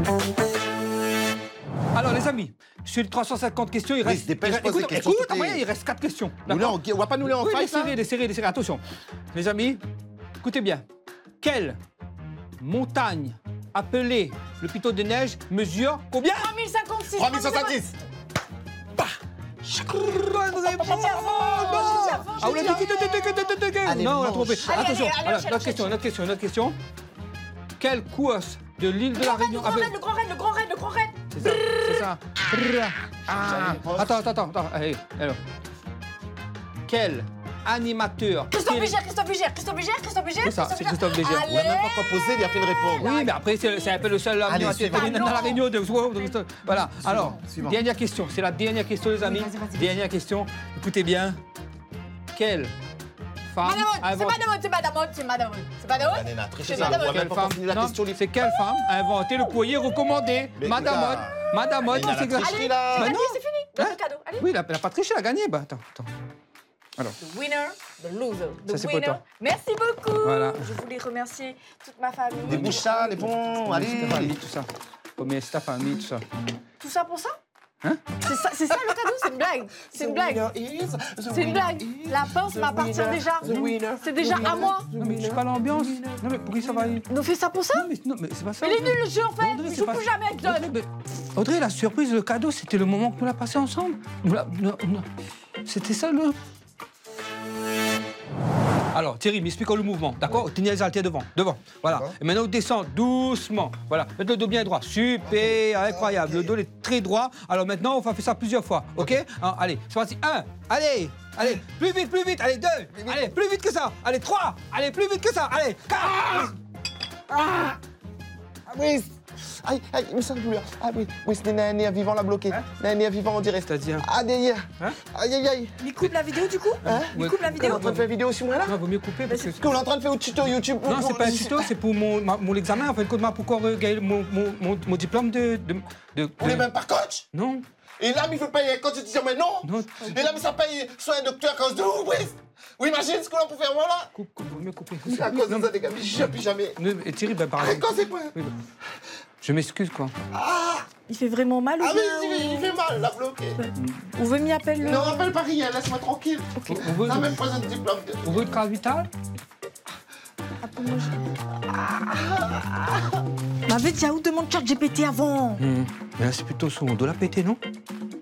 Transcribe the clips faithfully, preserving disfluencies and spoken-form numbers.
Alors les amis, sur les trois cent cinquante questions, il Oui, reste... dépêche, il reste- pose des écoute, questions, écoute, tout est- après, il reste quatre questions. Nous, d'accord là, on, on va pas nous les en Oui, les fight, là serrer, les serrer, les serrer. Attention, les amis, écoutez bien. Quelle montagne appelée le Piton de Neige mesure combien? trois mille cinquante-six. trois mille soixante-dix. Bonne réponse. Ah, vous l'avez dit, que- que- que- que- que- que- Allez, Non, on l'a mange. trompé. Allez, Attention, allez, allez, alors, enchaîne, notre question, enchaîne. notre question, notre question. Quelle course de l'île de la Le Réunion grand appelle- raid, le grand raid, le grand raid, le grand raid. C'est ça, c'est ça. Ah. Attends, attends, attends, attends. Allez, alors. Quel animateur... Christophe télé- Bugère, Christophe Bugère, Christophe Bugère, Christophe Bugère. C'est ça, c'est Christophe Bugère. Allez. On n'a même pas encore posé, il a fait une réponse. Oui, mais après, c'est c'est un peu le seul Allez, animateur suivant. télé dans la Réunion de... Voilà, alors, suivant. dernière question. C'est la dernière question, les amis. vas-y, vas-y. Dernière question. Écoutez bien. Quelle femme Madame, a c'est inventé... Madame, c'est Madame, c'est Madame. C'est Madame. La nana, triché, C'est ça, on Madame. voit même Quelle pas encore femme fini la Non, question. c'est quelle femme a inventé le courrier recommandé? Mais Madame là- Mode. Madame Mode, Mais il a c'est la grave. tricherie, Allez, là. c'est Bah gagné, non. c'est fini. Hein Votre cadeau, allez. Oui, elle n'a pas triché, elle a gagné. Bah, attends, attends. Alors, The winner, the loser, the Ça, c'est pour winner. toi. Merci beaucoup. Voilà. Je voulais remercier toute ma famille. Des bouchards, les bons, c'est ta famille, allez. tout ça. Combien c'est ta famille, tout ça. Tout ça pour ça? Hein? C'est ça, c'est ça le cadeau, c'est une blague. C'est une blague. C'est une blague. La pince m'appartient déjà. C'est déjà à moi. Non, mais je suis pas l'ambiance. Non, mais pourquoi ça va y... Nous fait ça pour ça? Non, mais, non, mais c'est pas ça. Mais il est nul le jeu en fait. Audrey, Je c'est joue pas- plus jamais avec Audrey, John. mais- Audrey, la surprise, le cadeau, c'était le moment que nous l'a passé ensemble. Nous l'a- non, non. C'était ça le... Alors, Thierry, m'expliquons le mouvement, d'accord? Tenez les haltères devant, devant, voilà. D'accord. Et maintenant, on descend doucement, voilà. Mettez le dos bien droit, super, incroyable. Le dos est très droit. Alors maintenant, on va faire ça plusieurs fois, ok? Hein, allez, c'est parti. Un, allez, allez, plus vite, plus vite, allez, deux, allez, plus vite que ça, allez, trois, allez, plus vite que ça, allez, quatre. Ah oui. Aïe, aïe, il me semble plus. Ah oui, oui, c'était Nané à vivant l'a bloqué. Hein? Nané à vivant, on dirait. C'est-à-dire? Ah, derrière. Hein? Aïe, aïe, aïe. Il coupe la vidéo du coup? Hein? Il coupe la T'es vidéo? en train de faire vidéo sur moi là? Non, vaut mieux couper parce que... Est-ce qu'on est en train de faire un tuto YouTube? Non, c'est pas un tuto, c'est pour mon, ma- mon examen. En fait, quand pourquoi gagner mon, mon, mon, mon diplôme de... de, de- On est de- même pas coach. Non, Et là, il veut payer un coach, tu dis, mais non. non, Et là, mais ça paye soit un docteur à cause de vous, oui. Oui, imagine ce qu'on a pour faire moi là. coupe, coupe, vaut mieux couper. À cause de Non, ça, les gars, mais je plus jamais. non, et Thierry, ben, par Arrête quand c'est pas. Oui, ben, je m'excuse, quoi. Ah, Il fait vraiment mal ou ah oui, bien? il, il fait mal, la bloqué. Ou veut m'y appeler le... Ne rappelle pas rien, laisse-moi tranquille. On veut, T'as même pas un diplôme. de- on veut le cas vital? M'avait dit, où demande chat G P T avant? Mais là, c'est plutôt son. On doit la péter, non? Mais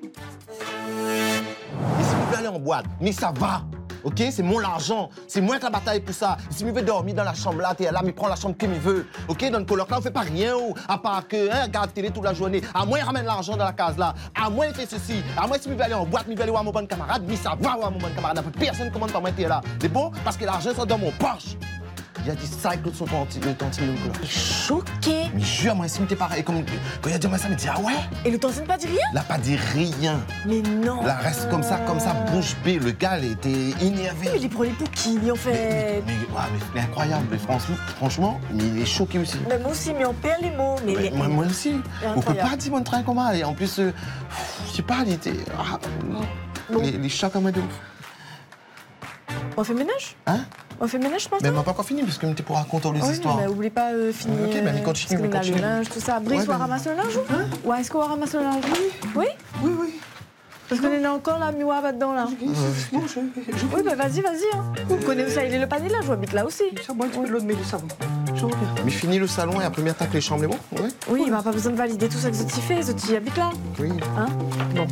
si tu veux aller en boîte, mais ça va. Ok, c'est mon argent. C'est moi qui la bataille pour ça. Si tu veux dormir dans la chambre là, t'es là, mais prends la chambre que tu veux. Ok, dans le coloc là, on fait pas rien, oh, à part que hein, regarde télé toute la journée. À moins il ramène l'argent dans la case là. À moins il fait ceci. À moins si tu veux aller en boîte, tu veux aller voir mon bon camarade, mais ça va voir mon bon camarade. Après, personne ne commande pas moi t'es là. C'est bon parce que l'argent sort dans mon poche. Il y a des sacs de son tantine là. Choqué. Mais jure, moi, si t'es pareil, comme quand il a dit moi ça, il me dit ah ouais. Et le Tanzine pas dit rien? Il a pas dit rien. Mais non. Là, reste comme ça, comme ça, bouche bée. Le gars, il était énervé. Mais il est prenait pour qui, lui, en fait? Mais, ouais, mais c'est incroyable, mais franchement, franchement, mais il est choqué aussi. Mais moi aussi, mais on perd les mots. Mais, Mais moi, moi aussi. On peut incroyable. pas dire mon train comment. Et en plus, euh, je sais pas, il était. Ah, Bon. les, les chocs à moi de ouf. On fait ménage? Hein? On fait ménage, je pense. Mais on m'a pas encore fini, parce que tu pour raconter les Oui, histoires. mais oublie pas euh, finir. Ok, bah, mais euh, continue, parce mais qu'on a continue. le linge, tout ça. Brice, Ouais, on va bah, ramasser le linge ou Ouais, est-ce qu'on va ramasser le linge? Oui. Oui, oui. Parce qu'on est encore là, Miwa, là-dedans, là. Non, je, je... Oui, bah vas-y, vas-y. Hein. Vous connaissez où ça, il est le panier là, je habite là aussi. Ça, moi, tu peux l'autre, mais du savon. Je reviens. Mais fini le salon et après, attaque les chambres, les bons? Ouais. Oui, il m'a pas besoin de valider tout ça que Zoti fait. Zoti habite là. Oui. Hein? Bon.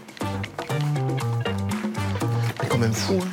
Mais quand même fou, hein.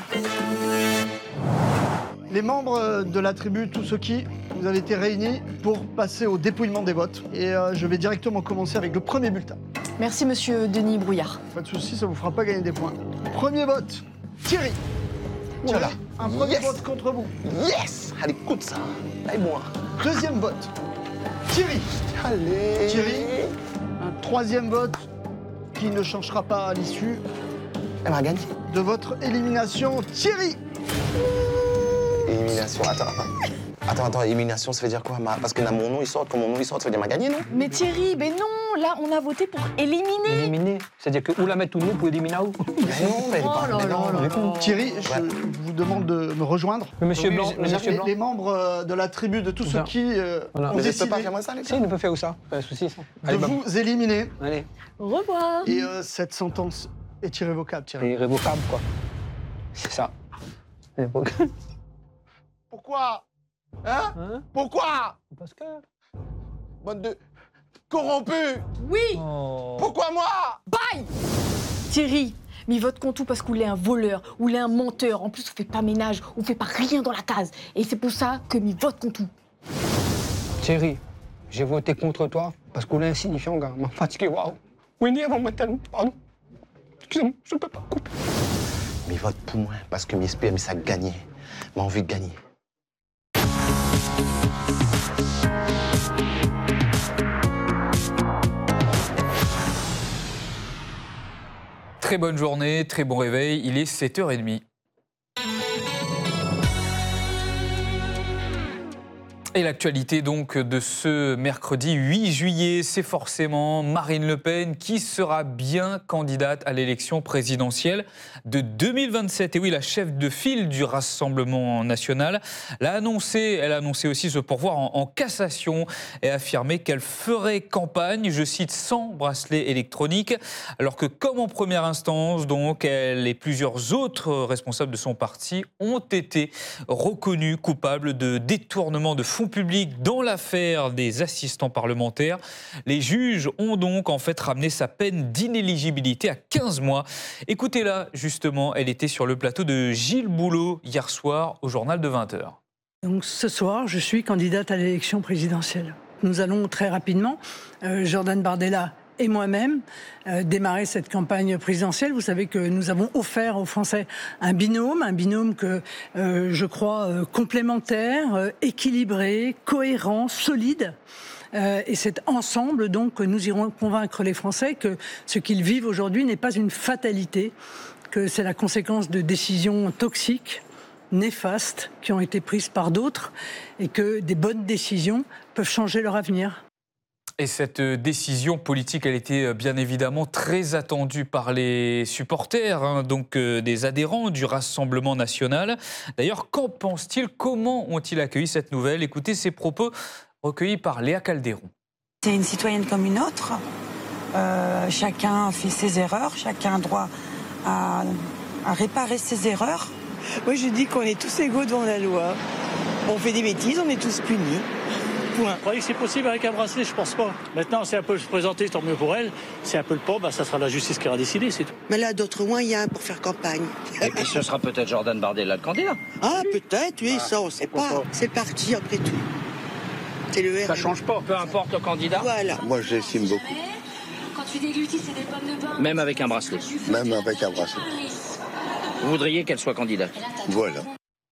Les membres de la tribu, tous ceux qui, vous avez été réunis pour passer au dépouillement des votes. Et euh, je vais directement commencer avec le premier bulletin. Merci, monsieur Denis Brouillard. Pas de soucis, ça vous fera pas gagner des points. Premier vote, Thierry. Voilà. Thierry, un premier Yes. vote contre vous. Yes! Allez, écoute ça. Allez, moi. Deuxième vote, Thierry. Allez. Thierry. Un troisième vote qui ne changera pas à l'issue Elle m'a gagné. de votre élimination. Thierry. Élimination, attends. Attends, attends, élimination, ça veut dire quoi? Parce que dans mon nom, il sort, comme mon nom, il sort, ça veut dire m'a gagné, non? Mais Thierry, mais non, là, on a voté pour éliminer. Éliminer. C'est-à-dire que où la mettre tout le monde pour éliminer où? Mais non, mais... Oh là mais là non, là mais là. bon. Thierry, je Ouais. vous demande de me rejoindre. Le monsieur Oui, Blanc, les- le monsieur les, Blanc. les membres euh, de la tribu, de tous C'est ceux ça. qui euh, Voilà. ont Mais je peux décidé pas faire moi ça, les Si, gars? il ne peut faire où ça? Pas de souci, ça. de Allez, bah, vous éliminer. allez. Au revoir. Et euh, cette sentence est irrévocable, Thierry. C'est irrévocable, quoi. C'est ça. Irrévocable. Pourquoi? Hein? Hein? Pourquoi? Parce que... Bande de corrompus! Oui, Oh. Pourquoi moi? bye. Thierry, mais il vote contre tout parce qu'il est un voleur, ou il est un menteur. En plus, on fait pas ménage, on fait pas rien dans la case. Et c'est pour ça que il vote contre tout. Thierry, j'ai voté contre toi parce qu'on est insignifiant, gars. M'a fatigué, waouh. Wendy, avant moi tellement. Pardon. Excusez-moi, je ne peux pas couper. Mais vote pour moi, parce que mes espères, mais ça gagné. M'a envie de gagner. Très bonne journée, très bon réveil, il est sept heures trente. Et l'actualité donc de ce mercredi huit juillet, c'est forcément Marine Le Pen qui sera bien candidate à l'élection présidentielle de deux mille vingt-sept. Et oui, la chef de file du Rassemblement national l'a annoncé. Elle a annoncé aussi ce pourvoi en, en cassation et a affirmé qu'elle ferait campagne, je cite, sans bracelet électronique. Alors que comme en première instance, donc, elle et plusieurs autres responsables de son parti ont été reconnus coupables de détournement de fonds publics dans l'affaire des assistants parlementaires. Les juges ont donc en fait ramené sa peine d'inéligibilité à quinze mois. Écoutez-la justement, elle était sur le plateau de Gilles Boulot hier soir au journal de vingt heures. Donc ce soir, je suis candidate à l'élection présidentielle. Nous allons très rapidement, euh, Jordan Bardella et moi-même, euh, démarrer cette campagne présidentielle. Vous savez que nous avons offert aux Français un binôme, un binôme que euh, je crois euh, complémentaire, euh, équilibré, cohérent, solide. Euh, et c'est ensemble donc que nous irons convaincre les Français que ce qu'ils vivent aujourd'hui n'est pas une fatalité, que c'est la conséquence de décisions toxiques, néfastes, qui ont été prises par d'autres, et que des bonnes décisions peuvent changer leur avenir. Et cette décision politique, elle était bien évidemment très attendue par les supporters, hein, donc euh, des adhérents du Rassemblement national. D'ailleurs, qu'en pensent-ils? Comment ont-ils accueilli cette nouvelle? Écoutez ces propos recueillis par Léa Calderon. C'est une citoyenne comme une autre. Euh, chacun fait ses erreurs, chacun a droit à, à réparer ses erreurs. Moi, je dis qu'on est tous égaux devant la loi. On fait des bêtises, on est tous punis. Point. Vous croyez que c'est possible avec un bracelet? Je pense pas. Maintenant, c'est un peu se présenter, tant mieux pour elle. C'est un peu le pas, bah, ça sera la justice qui aura décidé, c'est tout. Mais là, d'autres moyens pour faire campagne. Et puis ce sera peut-être Jordan Bardella le candidat. Ah, peut-être, oui, ça, on sait pas. C'est le parti, après tout. C'est le R N. Ça change pas, peu importe le candidat. Voilà. Moi, je l'estime beaucoup. Quand tu déglutis, c'est des pommes de pain. Même avec un bracelet. Même avec un bracelet. Vous voudriez qu'elle soit candidate? Voilà.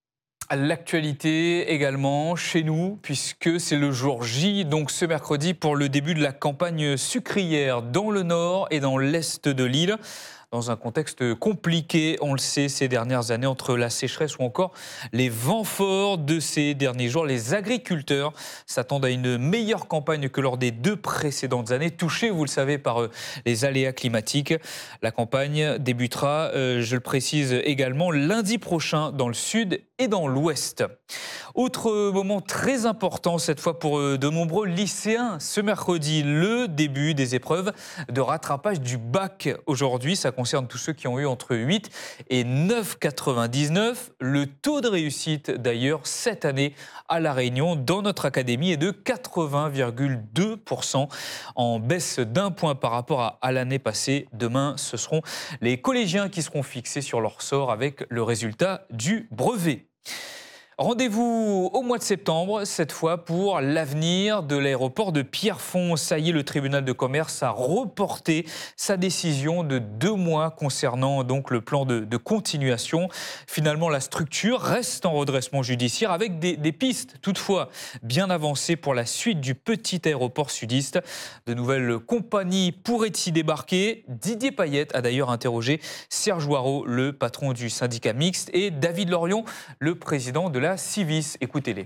L'actualité également chez nous, puisque c'est le jour J, donc ce mercredi, pour le début de la campagne sucrière dans le nord et dans l'est de l'île. Dans un contexte compliqué, on le sait, ces dernières années, entre la sécheresse ou encore les vents forts de ces derniers jours. Les agriculteurs s'attendent à une meilleure campagne que lors des deux précédentes années, touchées, vous le savez, par euh, les aléas climatiques. La campagne débutera, euh, je le précise également, lundi prochain dans le sud et dans l'ouest. Autre moment très important, cette fois pour euh, de nombreux lycéens, ce mercredi, le début des épreuves de rattrapage du bac. Aujourd'hui, ça concerne tous ceux qui ont eu entre huit et neuf virgule quatre-vingt-dix-neuf. Le taux de réussite, d'ailleurs, cette année à La Réunion, dans notre académie, est de quatre-vingts virgule deux pour cent, en baisse d'un point par rapport à, à l'année passée. Demain, ce seront les collégiens qui seront fixés sur leur sort avec le résultat du brevet. Rendez-vous au mois de septembre, cette fois pour l'avenir de l'aéroport de Pierrefonds. Ça y est, le tribunal de commerce a reporté sa décision de deux mois concernant donc le plan de, de continuation. Finalement, la structure reste en redressement judiciaire avec des, des pistes toutefois bien avancées pour la suite du petit aéroport sudiste. De nouvelles compagnies pourraient y débarquer. Didier Payet a d'ailleurs interrogé Serge Hoareau, le patron du syndicat mixte, et David Lorion, le président de la Civis. Écoutez-les.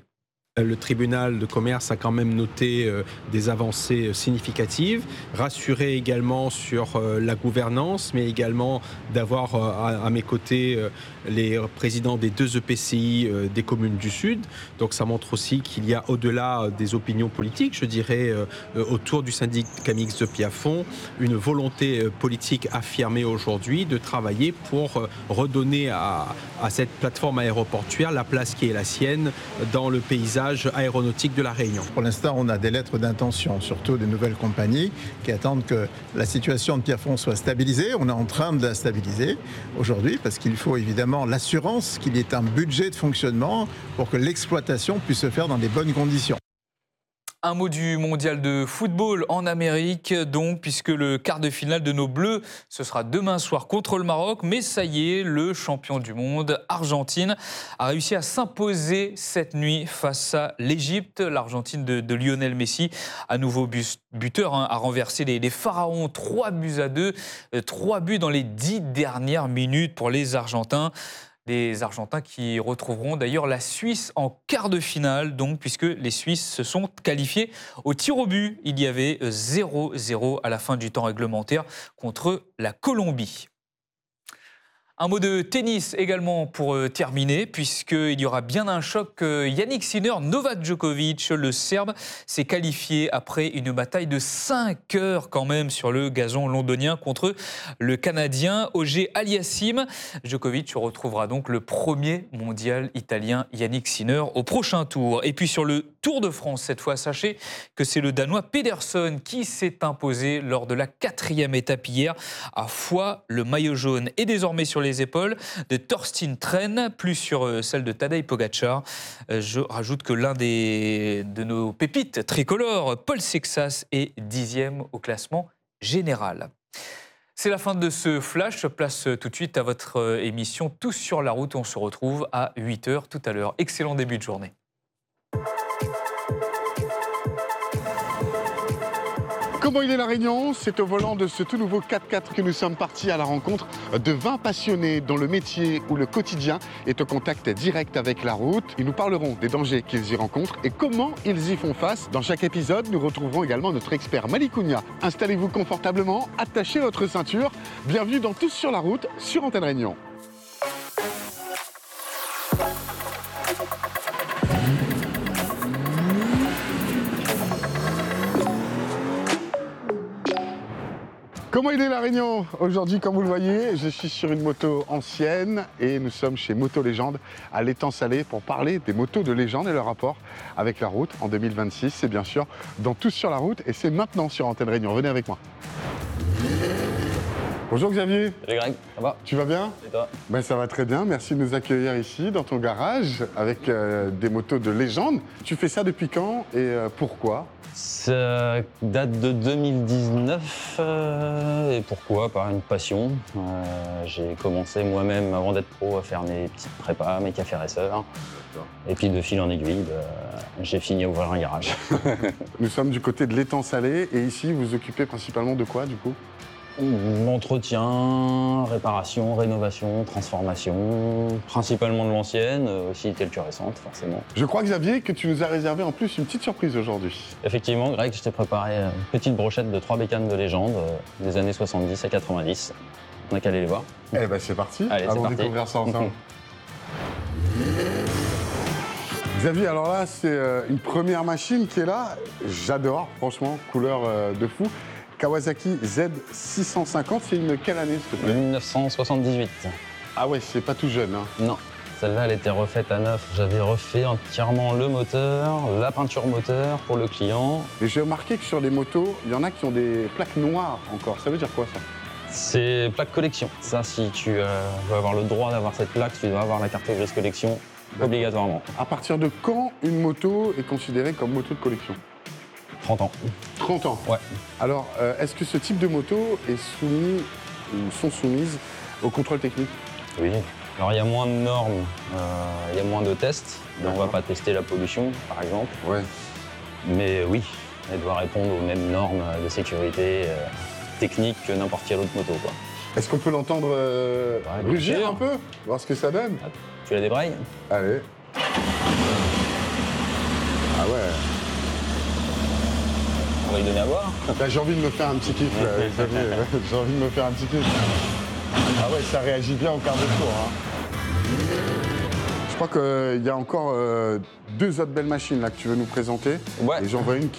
Le tribunal de commerce a quand même noté euh, des avancées significatives, rassuré également sur euh, la gouvernance, mais également d'avoir euh, à, à mes côtés euh, les présidents des deux E P C I euh, des communes du Sud. Donc ça montre aussi qu'il y a au-delà des opinions politiques, je dirais, euh, autour du syndicat mixte de Pierrefonds, une volonté politique affirmée aujourd'hui de travailler pour euh, redonner à, à cette plateforme aéroportuaire la place qui est la sienne dans le paysage aéronautique de la Réunion. Pour l'instant, on a des lettres d'intention, surtout des nouvelles compagnies qui attendent que la situation de Pierrefonds soit stabilisée. On est en train de la stabiliser aujourd'hui parce qu'il faut évidemment l'assurance qu'il y ait un budget de fonctionnement pour que l'exploitation puisse se faire dans des bonnes conditions. Un mot du mondial de football en Amérique, donc, puisque le quart de finale de nos Bleus, ce sera demain soir contre le Maroc. Mais ça y est, le champion du monde, Argentine, a réussi à s'imposer cette nuit face à l'Égypte. L'Argentine de, de Lionel Messi, à nouveau buteur, hein, a renversé les, les Pharaons, trois buts à deux, trois buts dans les dix dernières minutes pour les Argentins. Les Argentins qui retrouveront d'ailleurs la Suisse en quart de finale, donc, puisque les Suisses se sont qualifiés au tir au but. Il y avait zéro zéro à la fin du temps réglementaire contre la Colombie. Un mot de tennis également pour terminer, puisqu'il y aura bien un choc. Yannick Sinner, Novak Djokovic, le Serbe, s'est qualifié après une bataille de cinq heures quand même sur le gazon londonien contre le Canadien Auger Aliassime. Djokovic retrouvera donc le premier mondial italien Yannick Sinner au prochain tour. Et puis sur le Tour de France, cette fois, sachez que c'est le Danois Pedersen qui s'est imposé lors de la quatrième étape hier à Foix. Le maillot jaune est désormais sur les épaules de Thorsten Tren, plus sur celle de Tadej Pogacar. Je rajoute que l'un des, de nos pépites tricolores, Paul Sexas, est dixième au classement général. C'est la fin de ce flash. Place tout de suite à votre émission Tous sur la route. On se retrouve à huit heures tout à l'heure. Excellent début de journée. Comment il est la Réunion? C'est au volant de ce tout nouveau quatre-quatre que nous sommes partis à la rencontre de vingt passionnés dont le métier ou le quotidien est au contact direct avec la route. Ils nous parleront des dangers qu'ils y rencontrent et comment ils y font face. Dans chaque épisode, nous retrouverons également notre expert Malikounia. Installez-vous confortablement, attachez votre ceinture. Bienvenue dans Tous sur la route sur Antenne Réunion. Comment il est la Réunion? Aujourd'hui, comme vous le voyez, je suis sur une moto ancienne et nous sommes chez Moto Légende à l'étang Salé pour parler des motos de légende et leur rapport avec la route en deux mille vingt-six. C'est bien sûr dans Tous sur la route et c'est maintenant sur Antenne Réunion. Venez avec moi. Bonjour Xavier. Salut Greg, ça va? Tu vas bien? Et toi? Ben, ça va très bien, merci de nous accueillir ici dans ton garage avec euh, des motos de légende. Tu fais ça depuis quand et euh, pourquoi? Ça date de deux mille dix-neuf euh, et pourquoi? Par une passion. Euh, j'ai commencé moi-même avant d'être pro à faire mes petites prépas, mes cafés raceurs. Et puis de fil en aiguille, bah, j'ai fini à ouvrir un garage. Nous sommes du côté de l'étang Salé et ici vous vous occupez principalement de quoi du coup? Entretien, réparation, rénovation, transformation, principalement de l'ancienne, aussi quelques récentes forcément. Je crois Xavier que tu nous as réservé en plus une petite surprise aujourd'hui. Effectivement Greg, je t'ai préparé une petite brochette de trois bécanes de légende des années soixante-dix à quatre-vingt-dix. On n'a qu'à aller les voir. Eh ben c'est parti, allez, allons c'est découvrir ça ensemble. Xavier, alors là c'est une première machine qui est là, j'adore franchement, couleur de fou. Kawasaki Z six cent cinquante, c'est une quelle année s'il te plaît? mille neuf cent soixante-dix-huit. Ah ouais, c'est pas tout jeune. Hein. Non, celle-là elle était refaite à neuf. J'avais refait entièrement le moteur, la peinture moteur pour le client. Et j'ai remarqué que sur les motos, il y en a qui ont des plaques noires encore. Ça veut dire quoi ça? C'est plaque collection. Ça, si tu euh, veux avoir le droit d'avoir cette plaque, tu dois avoir la carte grise collection, obligatoirement. À partir de quand une moto est considérée comme moto de collection? trente ans. trente ans? Ouais. Alors, euh, est-ce que ce type de moto est soumis ou sont soumises au contrôle technique? Oui. Alors, il y a moins de normes, euh, il y a moins de tests. On ne va pas tester la pollution, par exemple. Ouais. Mais oui, elle doit répondre aux mêmes normes de sécurité euh, technique que n'importe quelle autre moto, quoi. Est-ce qu'on peut l'entendre euh, ouais, rugir un peu? Voir ce que ça donne? Tu la débrailles? Allez. Ah ouais. On va lui donner à boire. Là, j'ai envie de me faire un petit kiff, là, Xavier. J'ai envie de me faire un petit kiff. Ah ouais, ça réagit bien au quart de tour. Hein. Je crois qu'il y a encore euh, deux autres belles machines là que tu veux nous présenter. Ouais. Et j'en vois une qui